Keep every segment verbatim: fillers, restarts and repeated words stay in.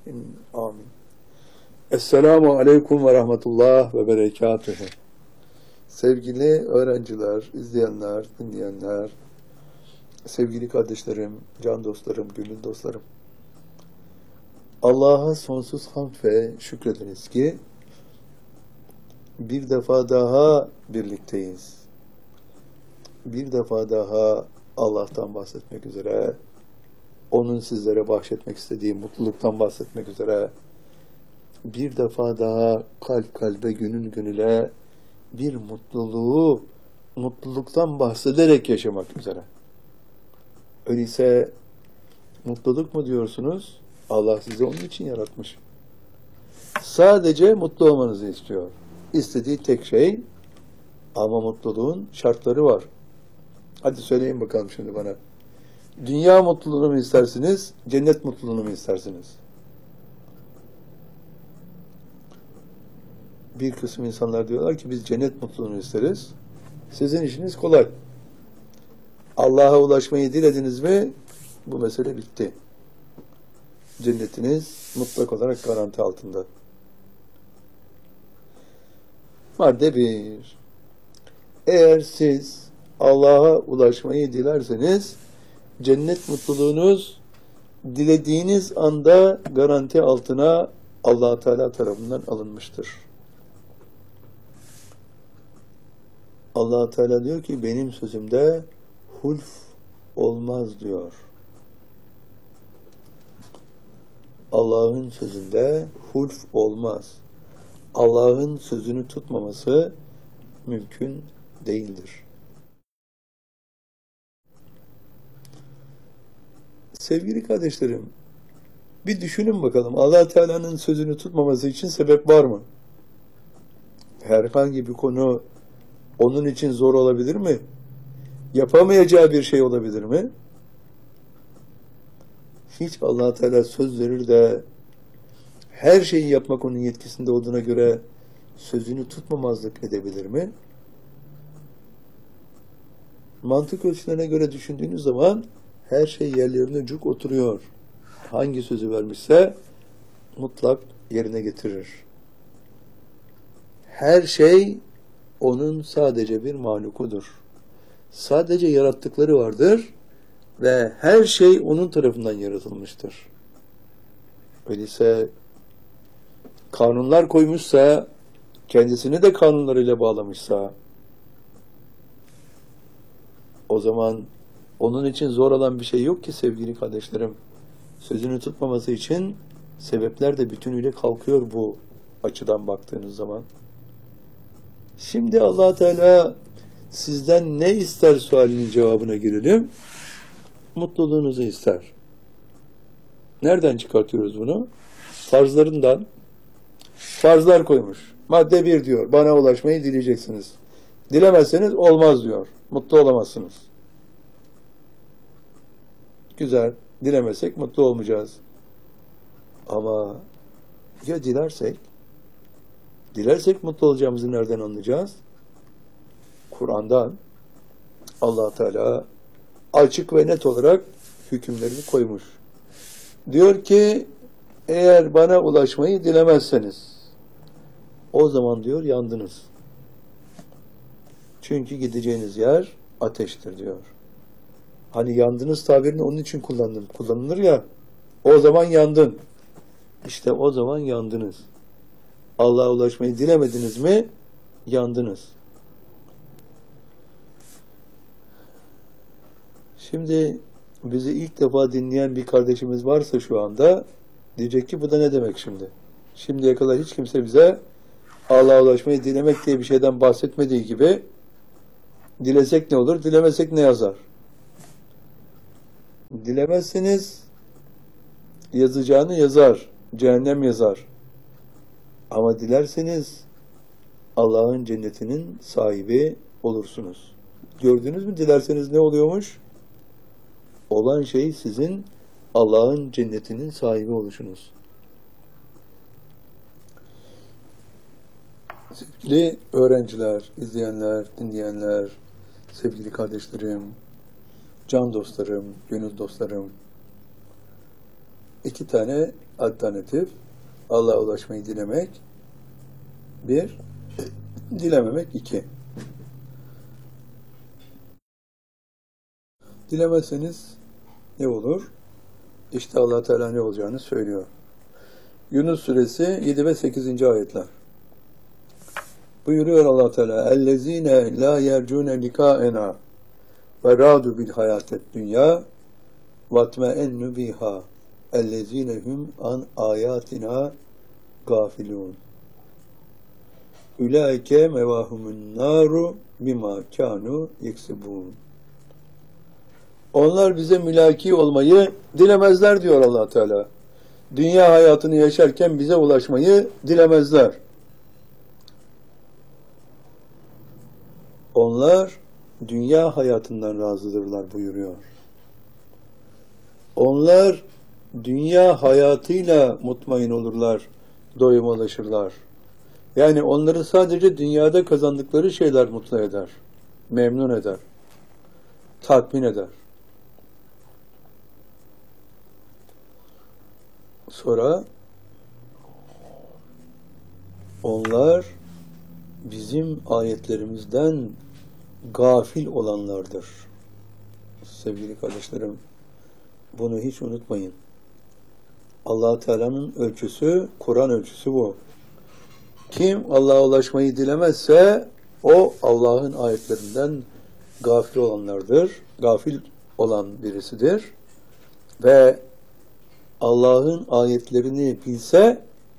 Amin. Esselamu Aleyküm ve Rahmetullah ve Berekatühü. Sevgili öğrenciler, izleyenler, dinleyenler, sevgili kardeşlerim, can dostlarım, gönül dostlarım. Allah'a sonsuz hamd ve şükrediniz ki bir defa daha birlikteyiz. Bir defa daha Allah'tan bahsetmek üzere, onun sizlere bahşetmek istediği mutluluktan bahsetmek üzere, bir defa daha kalp kalbe, gönül gönüle bir mutluluğu, mutluluktan bahsederek yaşamak üzere. Öyleyse mutluluk mu diyorsunuz? Allah sizi onun için yaratmış. Sadece mutlu olmanızı istiyor. İstediği tek şey, ama mutluluğun şartları var. Hadi söyleyin bakalım şimdi bana. Dünya mutluluğunu mu istersiniz, cennet mutluluğunu mu istersiniz? Bir kısım insanlar diyorlar ki biz cennet mutluluğunu isteriz. Sizin işiniz kolay. Allah'a ulaşmayı dilediniz mi bu mesele bitti. Cennetiniz mutlak olarak garanti altında. Madde bir. Eğer siz Allah'a ulaşmayı dilerseniz cennet mutluluğunuz dilediğiniz anda garanti altına Allah Teala tarafından alınmıştır. Allah Teala diyor ki benim sözümde hulf olmaz diyor. Allah'ın sözünde hulf olmaz. Allah'ın sözünü tutmaması mümkün değildir. Sevgili kardeşlerim, bir düşünün bakalım. Allah Teala'nın sözünü tutmaması için sebep var mı? Herhangi bir konu onun için zor olabilir mi? Yapamayacağı bir şey olabilir mi? Hiç Allah Teala söz verir de her şeyi yapmak onun yetkisinde olduğuna göre sözünü tutmamazlık edebilir mi? Mantık ölçülerine göre düşündüğünüz zaman her şey yerlerine cuk oturuyor. Hangi sözü vermişse mutlak yerine getirir. Her şey onun sadece bir mahlukudur. Sadece yarattıkları vardır ve her şey onun tarafından yaratılmıştır. Öyleyse kanunlar koymuşsa, kendisini de kanunlarıyla bağlamışsa, o zaman onun için zor olan bir şey yok ki sevgili kardeşlerim. Sözünü tutmaması için sebepler de bütünüyle kalkıyor bu açıdan baktığınız zaman. Şimdi Allah Teala sizden ne ister sualinin cevabına girelim. Mutluluğunuzu ister. Nereden çıkartıyoruz bunu? Farzlarından. Farzlar koymuş. Madde bir diyor. Bana ulaşmayı dileyeceksiniz. Dilemezseniz olmaz diyor. Mutlu olamazsınız. Güzel. Dilemesek mutlu olmayacağız. Ama ya dilersek? Dilersek mutlu olacağımızı nereden anlayacağız? Kur'an'dan Allah Teala açık ve net olarak hükümlerini koymuş. Diyor ki eğer bana ulaşmayı dilemezseniz o zaman diyor yandınız. Çünkü gideceğiniz yer ateştir diyor. Hani yandınız tabirini onun için kullandım. Kullanılır ya. O zaman yandın. İşte o zaman yandınız. Allah'a ulaşmayı dilemediniz mi? Yandınız. Şimdi bizi ilk defa dinleyen bir kardeşimiz varsa şu anda diyecek ki bu da ne demek şimdi? Şimdiye kadar hiç kimse bize Allah'a ulaşmayı dilemek diye bir şeyden bahsetmediği gibi dilesek ne olur, dilemesek ne yazar? Dilemezseniz yazacağını yazar, cehennem yazar. Ama dilerseniz Allah'ın cennetinin sahibi olursunuz. Gördünüz mü dilerseniz ne oluyormuş? Olan şey sizin Allah'ın cennetinin sahibi oluşunuz. Sevgili öğrenciler, izleyenler, dinleyenler, sevgili kardeşlerim, can dostlarım, gönül dostlarım, iki tane alternatif. Allah'a ulaşmayı dilemek. Bir, dilememek. iki. Dilemezseniz ne olur? İşte Allah Teala ne olacağını söylüyor. Yunus suresi yedi ve sekizinci ayetler. Buyuruyor Allah Teala: "Ellezine la yercune likaena ve radu bil hayatet dünya ve tmeennu biha ellezine hum an ayatina gafilun. Ulaike mevahumun naru bima kanu yeksibun." Onlar bize mülaki olmayı dilemezler diyor Allah Teala. Dünya hayatını yaşarken bize ulaşmayı dilemezler. Onlar dünya hayatından razıdırlar buyuruyor. Onlar dünya hayatıyla mutmain olurlar, doyuma ulaşırlar. Yani onları sadece dünyada kazandıkları şeyler mutlu eder, memnun eder, tatmin eder. Sonra onlar bizim ayetlerimizden gafil olanlardır. Sevgili kardeşlerim, bunu hiç unutmayın. Allah Teala'nın ölçüsü, Kur'an ölçüsü bu. Kim Allah'a ulaşmayı dilemezse o Allah'ın ayetlerinden gafil olanlardır. Gafil olan birisidir. Ve Allah'ın ayetlerini bilse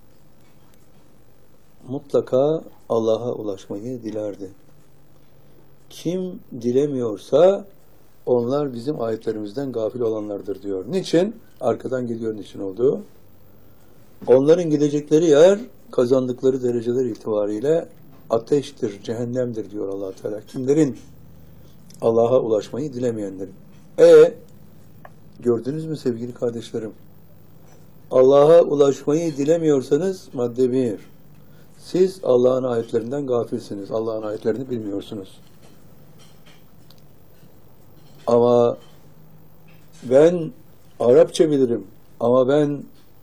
mutlaka Allah'a ulaşmayı dilerdi. Kim dilemiyorsa onlar bizim ayetlerimizden gafil olanlardır diyor. Niçin? Arkadan geliyor niçin olduğu. Onların gidecekleri yer kazandıkları dereceler itibariyle ateştir, cehennemdir diyor Allah Teala. Kimlerin? Allah'a ulaşmayı dilemeyenlerin. E gördünüz mü sevgili kardeşlerim? Allah'a ulaşmayı dilemiyorsanız madde bir. Siz Allah'ın ayetlerinden gafilsiniz. Allah'ın ayetlerini bilmiyorsunuz. Ama ben Arapça bilirim. Ama ben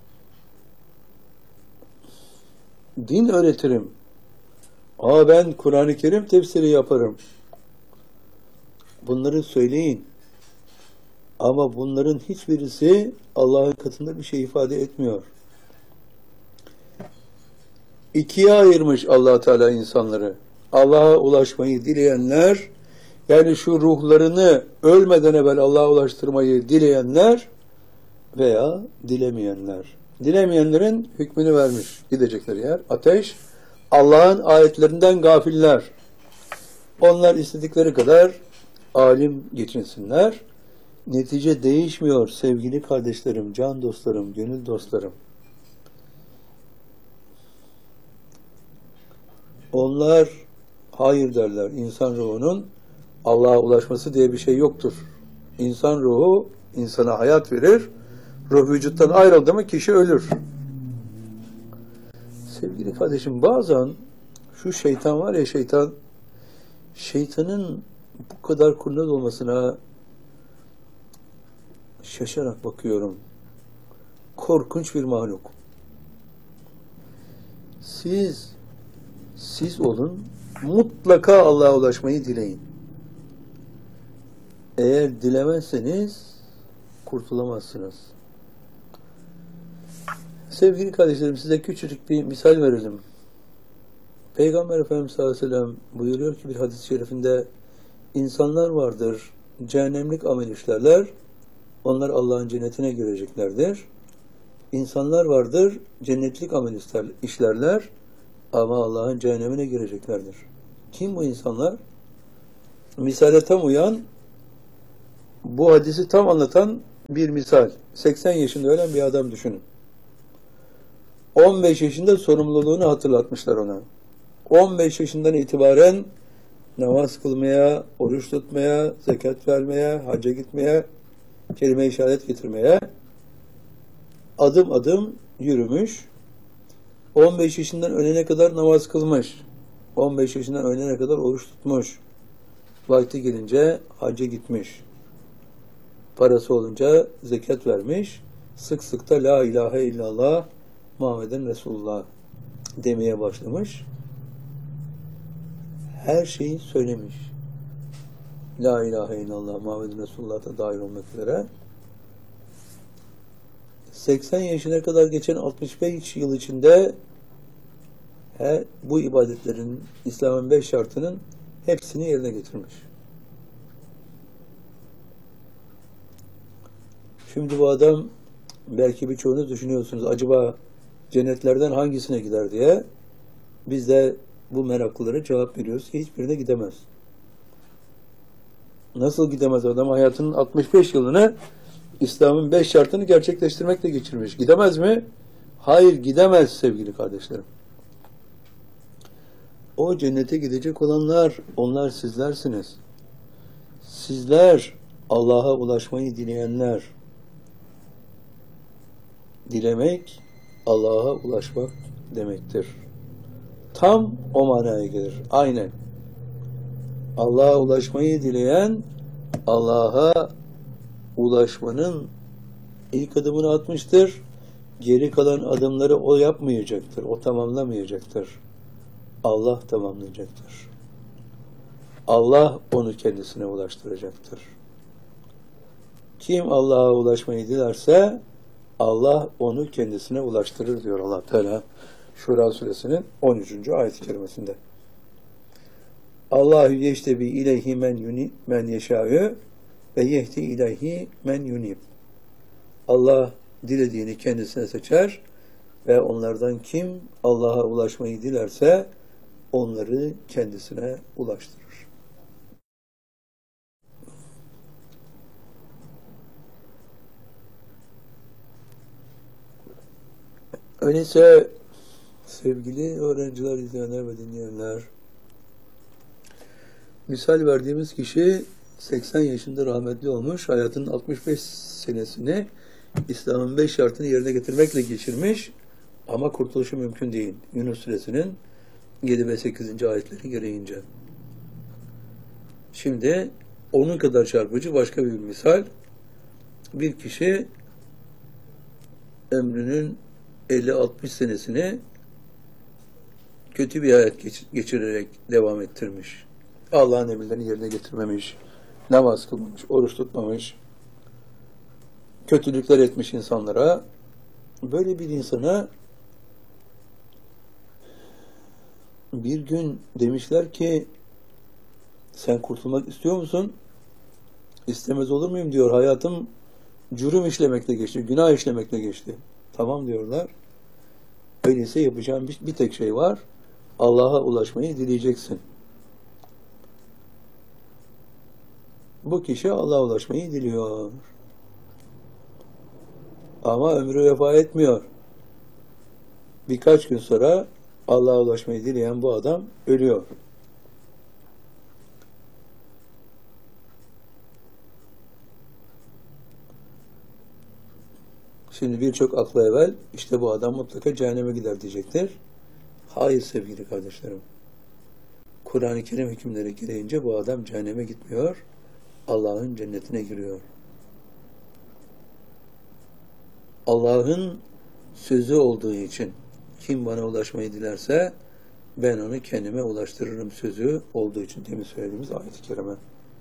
din öğretirim. Ama ben Kur'an-ı Kerim tefsiri yaparım. Bunları söyleyin. Ama bunların hiçbirisi Allah'ın katında bir şey ifade etmiyor. İkiye ayırmış Allah Teala insanları. Allah'a ulaşmayı dileyenler, yani şu ruhlarını ölmeden evvel Allah'a ulaştırmayı dileyenler veya dilemeyenler. Dilemeyenlerin hükmünü vermiş. Gidecekleri yer ateş. Allah'ın ayetlerinden gafiller. Onlar istedikleri kadar alim geçinsinler. Netice değişmiyor sevgili kardeşlerim, can dostlarım, gönül dostlarım. Onlar hayır derler. İnsan ruhunun Allah'a ulaşması diye bir şey yoktur. İnsan ruhu insana hayat verir. Ruh vücuttan ayrıldı mı kişi ölür. Sevgili kardeşim, bazen şu şeytan var ya, şeytan şeytanın bu kadar kurnaz olmasına şaşarak bakıyorum. Korkunç bir mahluk. Siz siz olun, mutlaka Allah'a ulaşmayı dileyin. Eğer dilemezseniz kurtulamazsınız. Sevgili kardeşlerim, size küçücük bir misal verelim. Peygamber Efendimiz sallallahu aleyhi ve sellem buyuruyor ki bir hadis-i şerifinde, insanlar vardır, cehennemlik amel işlerler, onlar Allah'ın cennetine gireceklerdir. İnsanlar vardır, cennetlik amel işlerler ama Allah'ın cehennemine gireceklerdir. Kim bu insanlar? Misale tam uyan, bu hadisi tam anlatan bir misal. seksen yaşında ölen bir adam düşünün. on beş yaşında sorumluluğunu hatırlatmışlar ona. on beş yaşından itibaren namaz kılmaya, oruç tutmaya, zekat vermeye, hacca gitmeye, kelime-i şehadet getirmeye adım adım yürümüş. on beş yaşından ölene kadar namaz kılmış. on beş yaşından ölene kadar oruç tutmuş. Vakti gelince hacca gitmiş. Parası olunca zekat vermiş. sık sık da La ilahe illallah Muhammeden Resulullah demeye başlamış. Her şeyi söylemiş. La ilahe illallah Muhammeden Resulullah da dahil olmak üzere. seksen yaşına kadar geçen altmış beş yıl içinde he, bu ibadetlerin, İslam'ın beş şartının hepsini yerine getirmiş. Şimdi bu adam, belki birçoğunuz düşünüyorsunuz, acaba cennetlerden hangisine gider diye. Biz de bu meraklılara cevap veriyoruz ki hiçbirine gidemez. Nasıl gidemez adam? Hayatının altmış beş yılını İslam'ın beş şartını gerçekleştirmekle geçirmiş. Gidemez mi? Hayır, gidemez sevgili kardeşlerim. O cennete gidecek olanlar, onlar sizlersiniz. Sizler Allah'a ulaşmayı dileyenler. Dilemek, Allah'a ulaşmak demektir. Tam o manaya gelir. Aynen. Allah'a ulaşmayı dileyen, Allah'a ulaşmanın ilk adımını atmıştır. Geri kalan adımları o yapmayacaktır. O tamamlamayacaktır. Allah tamamlayacaktır. Allah onu kendisine ulaştıracaktır. Kim Allah'a ulaşmayı dilerse Allah onu kendisine ulaştırır diyor Allah Teala Şura suresinin on üçüncü ayet-i kerimesinde. Allahu yeştebi ileyhi men yunib men yeşâ'ü ve yehdi ileyhi men yunib. Allah dilediğini kendisine seçer ve onlardan kim Allah'a ulaşmayı dilerse onları kendisine ulaştırır. Öyleyse sevgili öğrenciler, izleyenler ve dinleyenler, misal verdiğimiz kişi seksen yaşında rahmetli olmuş, hayatının altmış beş senesini İslam'ın beş şartını yerine getirmekle geçirmiş ama kurtuluşu mümkün değil. Yunus suresinin yedi ve sekizinci ayetleri gereğince. Şimdi onun kadar çarpıcı başka bir misal. Bir kişi ömrünün elli altmış senesini kötü bir hayat geçirerek devam ettirmiş. Allah'ın emirlerini yerine getirmemiş, namaz kılmamış, oruç tutmamış, kötülükler etmiş insanlara. Böyle bir insana bir gün demişler ki sen kurtulmak istiyor musun? İstemez olur muyum diyor. Hayatım cürüm işlemekle geçti, günah işlemekle geçti. Tamam diyorlar. Öyleyse yapacağım bir, bir tek şey var. Allah'a ulaşmayı dileyeceksin. Bu kişi Allah'a ulaşmayı diliyor. Ama ömrü vefa etmiyor. Birkaç gün sonra Allah'a ulaşmayı dileyen bu adam ölüyor. Şimdi birçok akla evvel işte bu adam mutlaka cehenneme gider diyecektir. Hayır sevgili kardeşlerim. Kur'an-ı Kerim hükümleri gereğince bu adam cehenneme gitmiyor. Allah'ın cennetine giriyor. Allah'ın sözü olduğu için kim bana ulaşmayı dilerse ben onu kendime ulaştırırım sözü olduğu için demin söylediğimiz ayet-i kerime.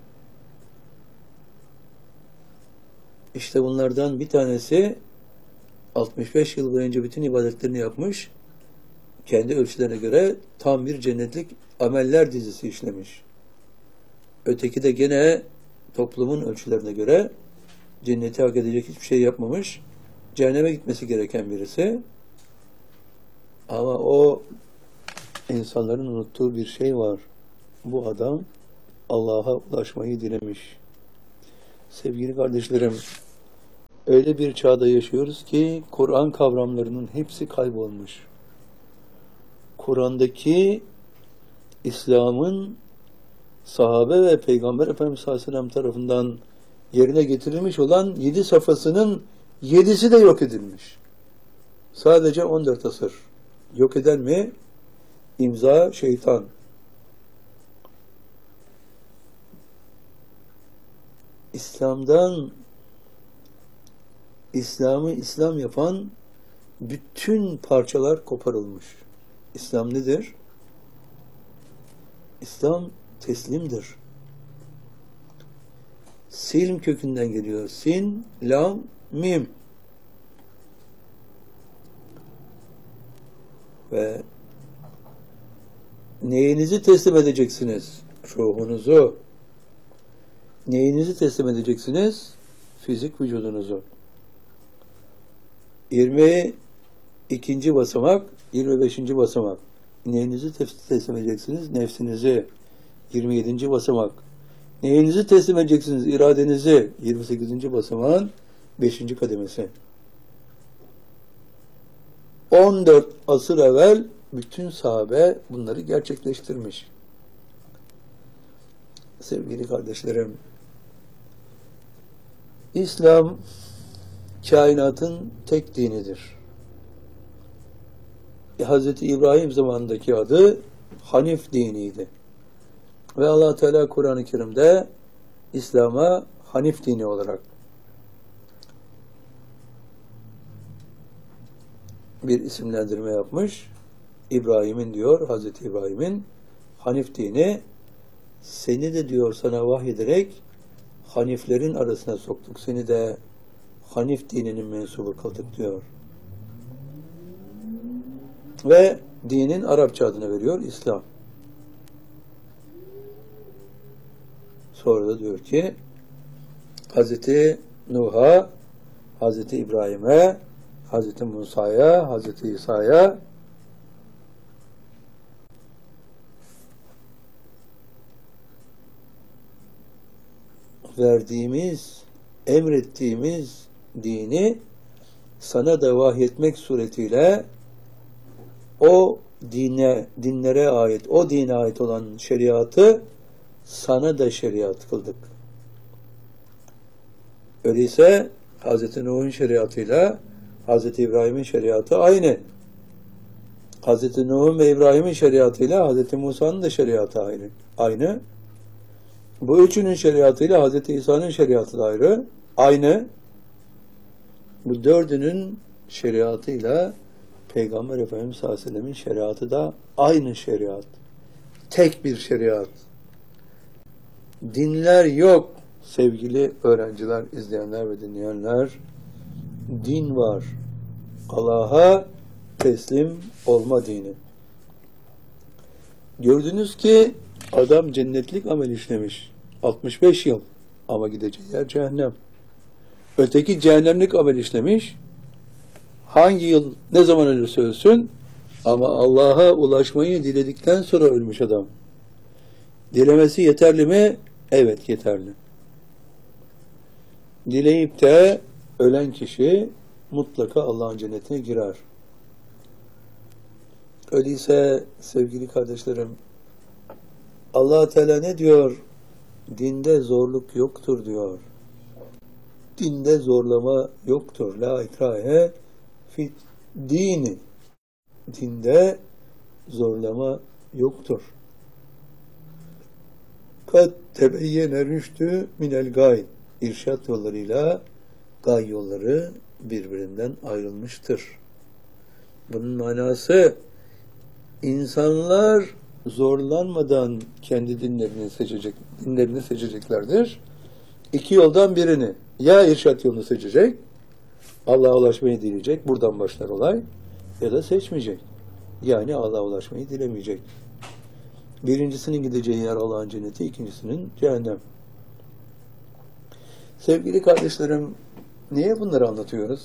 İşte bunlardan bir tanesi altmış beş yıl boyunca bütün ibadetlerini yapmış, kendi ölçülerine göre tam bir cennetlik ameller dizisi işlemiş. Öteki de gene toplumun ölçülerine göre cenneti hak edecek hiçbir şey yapmamış, cehenneme gitmesi gereken birisi. Ama o insanların unuttuğu bir şey var. Bu adam Allah'a ulaşmayı dilemiş. Sevgili kardeşlerim, öyle bir çağda yaşıyoruz ki Kur'an kavramlarının hepsi kaybolmuş. Kur'an'daki İslam'ın sahabe ve Peygamber Efendimiz sallallahu aleyhi ve sellem tarafından yerine getirilmiş olan yedi safhasının yedisi de yok edilmiş. Sadece on dört asır. Yok eden mi? İmza şeytan. İslam'dan İslam'ı İslam yapan bütün parçalar koparılmış. İslam nedir? İslam teslimdir. Silm kökünden geliyor. Sin, lam, mim. Ve neyinizi teslim edeceksiniz? Ruhunuzu. Neyinizi teslim edeceksiniz? Fizik vücudunuzu. yirmi ikinci basamak, yirmi beşinci basamak. Neyinizi teslim edeceksiniz? Nefsinizi. yirmi yedinci basamak. Neyinizi teslim edeceksiniz? İradenizi. yirmi sekizinci basamağın beşinci kademesi. on dört asır evvel bütün sahabe bunları gerçekleştirmiş. Sevgili kardeşlerim, İslam kainatın tek dinidir. Hazreti İbrahim zamanındaki adı Hanif diniydi. Ve Allah Teala Kur'an-ı Kerim'de İslam'a Hanif dini olarak bir isimlendirme yapmış. İbrahim'in diyor, Hazreti İbrahim'in Hanif dini, seni de diyor sana vahyederek Haniflerin arasına soktuk. Seni de Hanif dininin mensubu kıldık diyor. Ve dinin Arapça adını veriyor İslam. Sonra da diyor ki Hazreti Nuh'a, Hazreti İbrahim'e, Hazreti Musa'ya, Hazreti İsa'ya verdiğimiz, emrettiğimiz dini sana da vahyetmek suretiyle o dine, dinlere ait, o dine ait olan şeriatı sana da şeriat kıldık. Öyleyse Hazreti Nuh'un şeriatıyla Hazreti İbrahim'in şeriatı aynı. Hazreti Nuh'un ve İbrahim'in şeriatıyla Hazreti Musa'nın da şeriatı ayrı. Aynı. Bu üçünün şeriatıyla Hazreti İsa'nın şeriatı da ayrı. Aynı. Bu dördünün şeriatıyla Peygamber Efendimiz sallallahu aleyhi ve sellem'in şeriatı da aynı şeriat. Tek bir şeriat. Dinler yok sevgili öğrenciler, izleyenler ve dinleyenler. Din var. Allah'a teslim olma dini. Gördünüz ki adam cennetlik amel işlemiş. altmış beş yıl. Ama gideceği yer cehennem. Öteki cehennemlik amel işlemiş. Hangi yıl, ne zaman ölürse ölsün, ama Allah'a ulaşmayı diledikten sonra ölmüş adam. Dilemesi yeterli mi? Evet, yeterli. Dileyip de ölen kişi mutlaka Allah'ın cennetine girer. Öyleyse sevgili kardeşlerim, Allah Teala ne diyor? Dinde zorluk yoktur diyor. Dinde zorlama yoktur. La ikrahe fit dini. Dinde zorlama yoktur. Kad tebeyyene rüştü minel gay. İrşad yollarıyla gay yolları birbirinden ayrılmıştır. Bunun manası insanlar zorlanmadan kendi dinlerini seçecek, dinlerini seçeceklerdir. İki yoldan birini, ya irşad yolunu seçecek, Allah'a ulaşmayı dileyecek, buradan başlar olay, ya da seçmeyecek. Yani Allah'a ulaşmayı dilemeyecek. Birincisinin gideceği yer Allah'ın cenneti, ikincisinin cehennem. Sevgili kardeşlerim, niye bunları anlatıyoruz?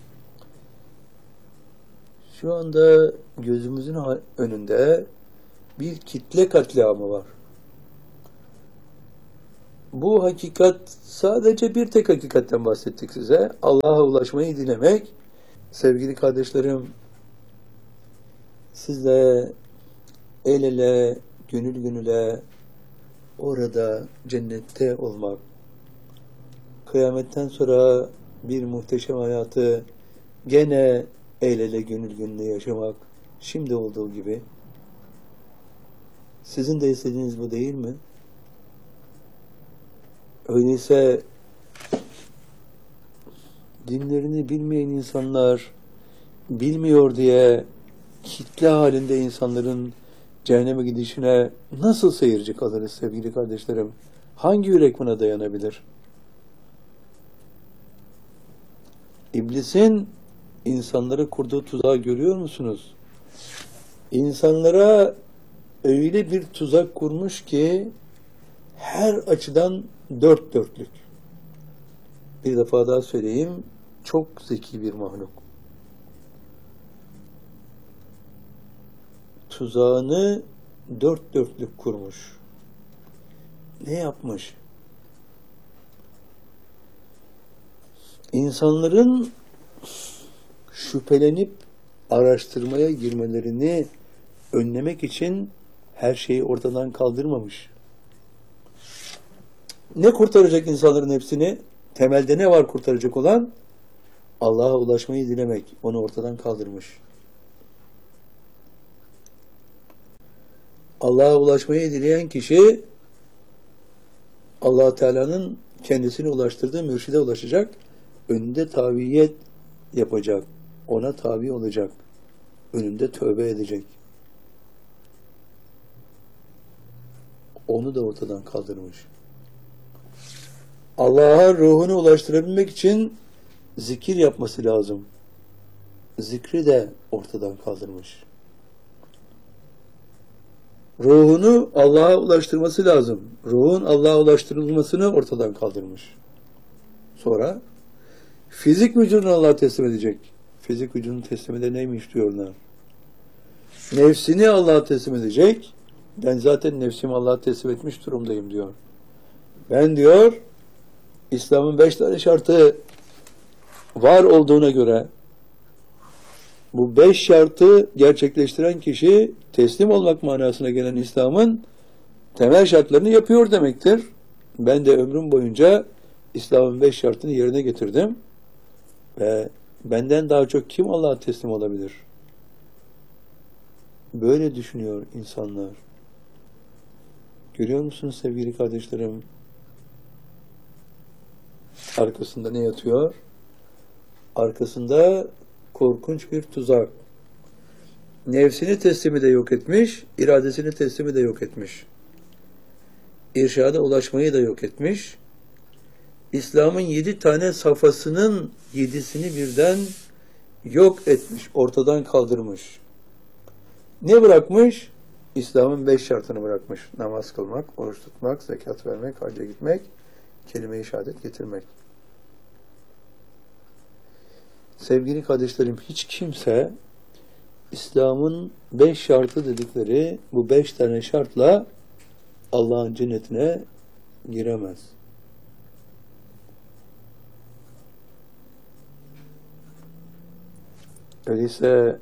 Şu anda gözümüzün önünde bir kitle katliamı var. Bu hakikat, sadece bir tek hakikatten bahsettik size. Allah'a ulaşmayı dilemek. Sevgili kardeşlerim, sizle el ele, gönül gönüle orada cennette olmak, kıyametten sonra bir muhteşem hayatı gene el ele, gönül gönüle yaşamak, şimdi olduğu gibi. Sizin de istediğiniz bu değil mi? Öyleyse dinlerini bilmeyen insanlar bilmiyor diye kitle halinde insanların cehenneme gidişine nasıl seyirci kalırız sevgili kardeşlerim? Hangi yürek buna dayanabilir? İblisin insanlara kurduğu tuzağı görüyor musunuz? İnsanlara öyle bir tuzak kurmuş ki her açıdan dört dörtlük. Bir defa daha söyleyeyim, çok zeki bir mahluk. Tuzağını dört dörtlük kurmuş. Ne yapmış? İnsanların şüphelenip araştırmaya girmelerini önlemek için her şeyi ortadan kaldırmamış. Ne kurtaracak insanların hepsini? Temelde ne var kurtaracak olan? Allah'a ulaşmayı dilemek. Onu ortadan kaldırmış. Allah'a ulaşmayı dileyen kişi Allah Teala'nın kendisini ulaştırdığı mürşide ulaşacak. Önünde taviyet yapacak. Ona tabi olacak. Önünde tövbe edecek. Onu da ortadan kaldırmış. Allah'a ruhunu ulaştırabilmek için zikir yapması lazım. Zikri de ortadan kaldırmış. Ruhunu Allah'a ulaştırması lazım. Ruhun Allah'a ulaştırılmasını ortadan kaldırmış. Sonra fizik vücudunu Allah'a teslim edecek. Fizik vücudunu teslim ede neymiş diyorlar. Nefsini Allah'a teslim edecek. Ben zaten nefsimi Allah'a teslim etmiş durumdayım diyor. Ben diyor İslam'ın beş tane şartı var olduğuna göre bu beş şartı gerçekleştiren kişi teslim olmak manasına gelen İslam'ın temel şartlarını yapıyor demektir. Ben de ömrüm boyunca İslam'ın beş şartını yerine getirdim. Ve benden daha çok kim Allah'a teslim olabilir? Böyle düşünüyor insanlar. Görüyor musunuz sevgili kardeşlerim? Arkasında ne yatıyor? Arkasında korkunç bir tuzak. Nefsini teslimi de yok etmiş, iradesini teslimi de yok etmiş. İrşada ulaşmayı da yok etmiş. İslam'ın yedi tane safhasının yedisini birden yok etmiş, ortadan kaldırmış. Ne bırakmış? İslam'ın beş şartını bırakmış. Namaz kılmak, oruç tutmak, zekat vermek, hacca gitmek, kelime-i şehadet getirmek. Sevgili kardeşlerim, hiç kimse İslam'ın beş şartı dedikleri bu beş tane şartla Allah'ın cennetine giremez. Öyleyse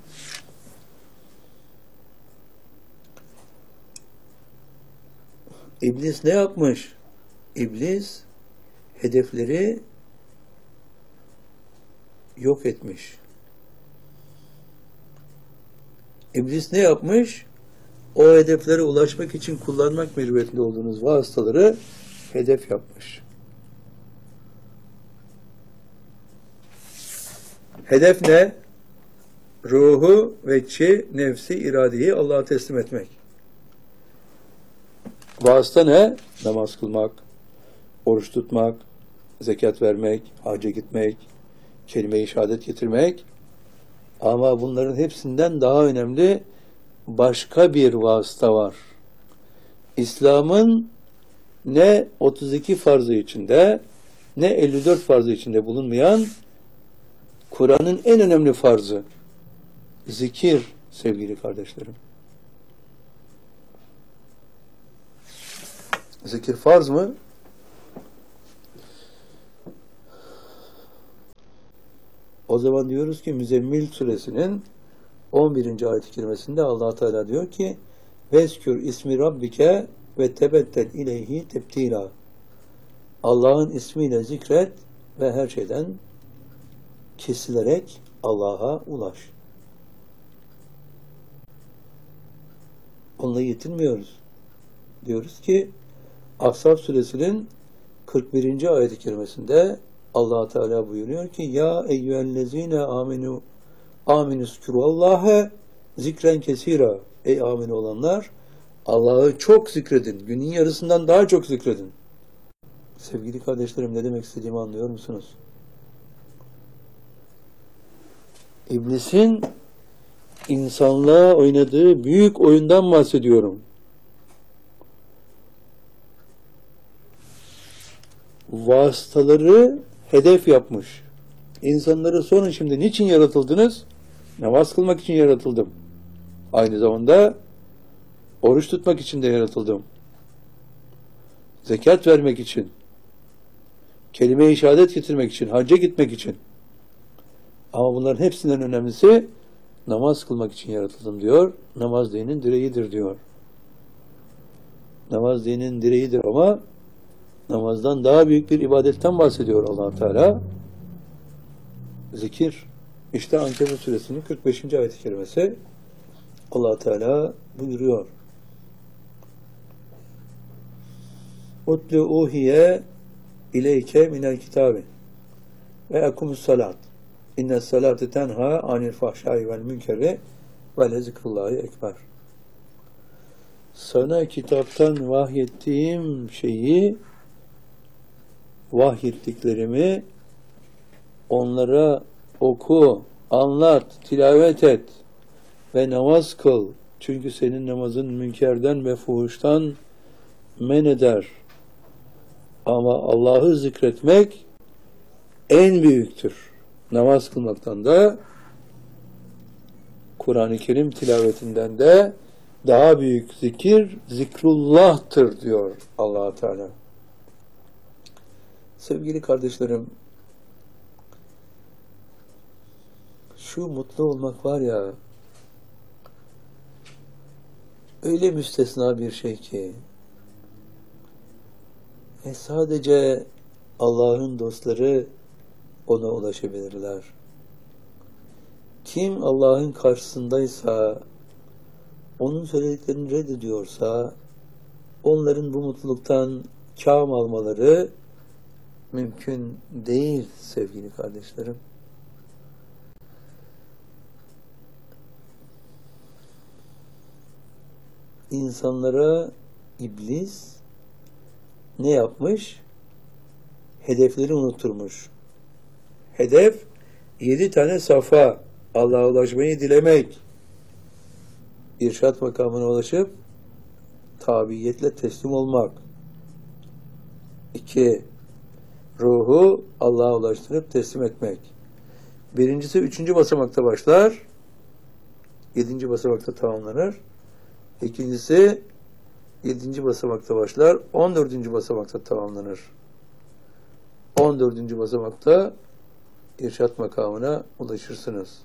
İblis ne yapmış? İblis hedefleri yok etmiş. İblis ne yapmış? O hedeflere ulaşmak için kullanmak mecburiyetinde olduğunuz vasıtaları hedef yapmış. Hedef ne? Ruhu, veçi, nefsi, iradeyi Allah'a teslim etmek. Vasıta ne? Namaz kılmak, oruç tutmak, zekat vermek, hacca gitmek, kelime-i şehadet getirmek. Ama bunların hepsinden daha önemli başka bir vasıta var. İslam'ın ne otuz iki farzı içinde ne elli dört farzı içinde bulunmayan Kur'an'ın en önemli farzı zikir sevgili kardeşlerim. Zikir farz mı? O zaman diyoruz ki Müzzemmil suresinin on birinci ayet-i kerimesinde Allah Teala diyor ki Vezkür ismi rabbike ve tebettel ileyhi tebtila. Allah'ın ismiyle zikret ve her şeyden kesilerek Allah'a ulaş. Onunla yetinmiyoruz. Diyoruz ki Ahzab suresinin kırk birinci ayet-i kerimesinde Allah Teala buyuruyor ki ya eyyühellezine aminu aminüskürullâhe zikren kesira. Ey amin olanlar, Allah'ı çok zikredin. Günün yarısından daha çok zikredin. Sevgili kardeşlerim, ne demek istediğimi anlıyor musunuz? İblisin insanlığa oynadığı büyük oyundan bahsediyorum. Vasıtaları hedef yapmış. İnsanları sorun şimdi niçin yaratıldınız? Namaz kılmak için yaratıldım. Aynı zamanda oruç tutmak için de yaratıldım. Zekat vermek için. Kelime-i şehadet getirmek için. Hacca gitmek için. Ama bunların hepsinden önemlisi namaz kılmak için yaratıldım diyor. Namaz dinin direğidir diyor. Namaz dinin direğidir ama namazdan daha büyük bir ibadetten bahsediyor Allah Teala. Zikir. İşte Ankebut suresinin kırk beşinci ayet-i kerimesi Allah Teala buyuruyor. Utlu uhiye ileyke minel kitabi ve ekumus salat. İnne salate tenha anil fahşai vel münkeri ve le zikrullahi ekber. Sana kitaptan vahyettiğim şeyi, vahyettiklerimi onlara oku, anlat, tilavet et ve namaz kıl. Çünkü senin namazın münkerden ve fuhuştan men eder. Ama Allah'ı zikretmek en büyüktür. Namaz kılmaktan da Kur'an-ı Kerim tilavetinden de daha büyük zikir zikrullah'tır diyor Allah Teala. Sevgili kardeşlerim, şu mutlu olmak var ya, öyle müstesna bir şey ki e sadece Allah'ın dostları ona ulaşabilirler. Kim Allah'ın karşısındaysa, onun söylediklerini reddediyorsa, onların bu mutluluktan kâm almaları mümkün değil sevgili kardeşlerim. İnsanlara iblis ne yapmış? Hedefleri unutturmuş. Hedef yedi tane safa. Allah'a ulaşmayı dilemek. İrşad makamına ulaşıp tabiiyetle teslim olmak. İki, ruhu Allah'a ulaştırıp teslim etmek. Birincisi üçüncü basamakta başlar. Yedinci basamakta tamamlanır. İkincisi yedinci basamakta başlar. On dördüncü basamakta tamamlanır. On dördüncü basamakta irşad makamına ulaşırsınız.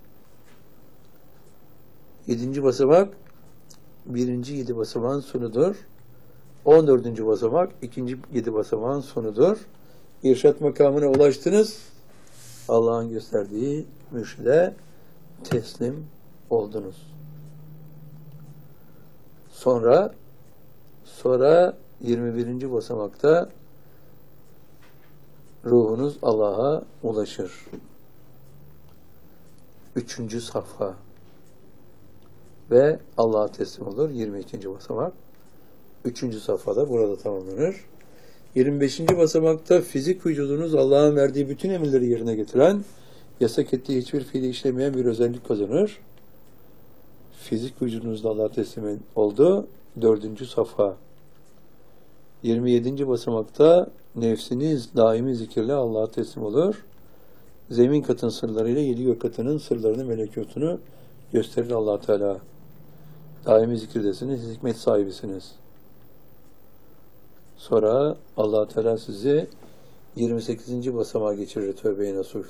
Yedinci basamak birinci yedi basamağın sonudur. On dördüncü basamak ikinci yedi basamağın sonudur. İrşad makamına ulaştınız. Allah'ın gösterdiği mürşide teslim oldunuz. Sonra sonra yirmi birinci basamakta ruhunuz Allah'a ulaşır. Üçüncü safha ve Allah'a teslim olur. yirmi ikinci basamak. Üçüncü safhada burada tamamlanır. yirmi beşinci basamakta fizik vücudunuz Allah'ın verdiği bütün emirleri yerine getiren, yasak ettiği hiçbir fiili işlemeyen bir özellik kazanır. Fizik vücudunuzda Allah'a teslim oldu. Dördüncü safha. yirmi yedinci basamakta nefsiniz daimi zikirle Allah'a teslim olur. Zemin katın sırlarıyla yedi gök katının sırlarını, melekutunu gösterir Allah Teala. Daimi zikirdesiniz, hikmet sahibisiniz. Sonra Allah Teala sizi yirmi sekizinci basamağa geçirir Tövbe-i Nasuh